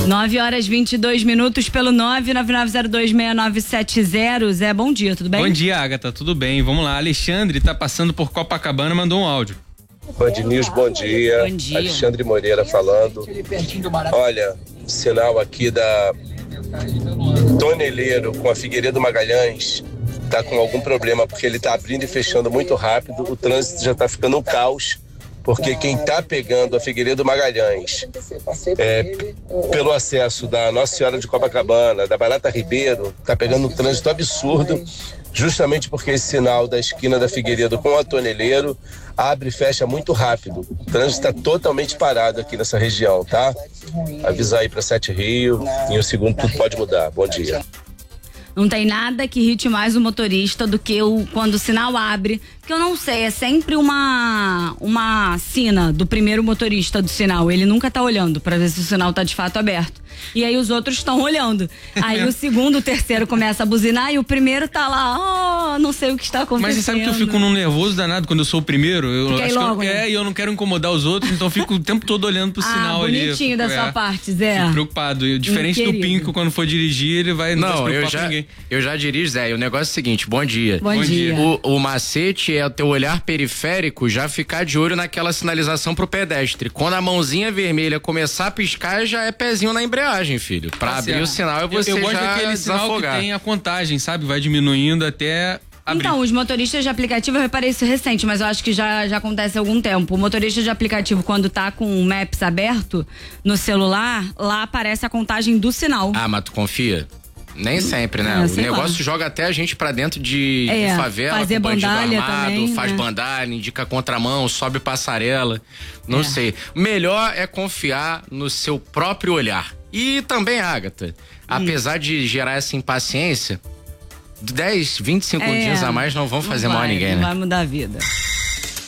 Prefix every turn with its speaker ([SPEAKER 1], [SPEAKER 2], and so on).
[SPEAKER 1] 9h22 pelo 999026970. Zé, bom dia, tudo bem?
[SPEAKER 2] Bom dia, Agatha, tudo bem? Vamos lá, Alexandre tá passando por Copacabana, mandou um áudio.
[SPEAKER 3] Band News, bom dia.
[SPEAKER 1] Bom dia.
[SPEAKER 3] Alexandre Moreira falando. Olha, sinal aqui da Toneleiro com a Figueiredo Magalhães tá com algum problema, porque ele tá abrindo e fechando muito rápido. O trânsito já tá ficando um caos, porque quem tá pegando a Figueiredo Magalhães pelo acesso da Nossa Senhora de Copacabana, da Barata Ribeiro, tá pegando um trânsito absurdo, justamente porque esse sinal da esquina da Figueiredo com a Toneleiro abre e fecha muito rápido. O trânsito está totalmente parado aqui nessa região, tá? Avisar aí para 7 Rio, em um segundo tudo pode mudar. Bom dia.
[SPEAKER 1] Não tem nada que irrite mais o motorista do que quando o sinal abre, que eu não sei, é sempre uma sina do primeiro motorista do sinal. Ele nunca tá olhando pra ver se o sinal tá de fato aberto. E aí os outros estão olhando. Aí o segundo, o terceiro começa a buzinar e o primeiro tá lá, não sei o que está acontecendo.
[SPEAKER 2] Mas você sabe que eu fico num nervoso danado quando eu sou o primeiro.
[SPEAKER 1] E
[SPEAKER 2] eu não quero incomodar os outros, então eu fico o tempo todo olhando pro sinal ali.
[SPEAKER 1] Bonitinho da sua parte, Zé.
[SPEAKER 2] Fico preocupado. Diferente do Pinco, quando for dirigir, ele vai não vai se preocupar com ninguém.
[SPEAKER 4] Eu já dirijo, Zé, e o negócio é o seguinte, bom dia.
[SPEAKER 1] Bom dia.
[SPEAKER 4] O macete é o teu olhar periférico já ficar de olho naquela sinalização pro pedestre. Quando a mãozinha vermelha começar a piscar, já é pezinho na embreagem, filho. Pra abrir o sinal, você
[SPEAKER 2] eu gosto
[SPEAKER 4] já
[SPEAKER 2] daquele sinal
[SPEAKER 4] desafogar.
[SPEAKER 2] que tem a contagem, sabe? Vai diminuindo até abrir.
[SPEAKER 1] Então, os motoristas de aplicativo, eu reparei isso recente, mas eu acho que já acontece há algum tempo. O motorista de aplicativo, quando tá com o Maps aberto no celular, lá aparece a contagem do sinal.
[SPEAKER 4] Ah, mas tu confia? Nem sempre, né? O negócio joga até a gente pra dentro de favela,
[SPEAKER 1] fazer
[SPEAKER 4] com bandido
[SPEAKER 1] bandalha
[SPEAKER 4] armado,
[SPEAKER 1] também,
[SPEAKER 4] faz
[SPEAKER 1] né?
[SPEAKER 4] bandalha, indica contramão, sobe passarela. Não sei. Melhor é confiar no seu próprio olhar. E também, Agatha, apesar de gerar essa impaciência, 10, 25 dias a mais não vão fazer mal a ninguém, né?
[SPEAKER 1] Não vai mudar a vida.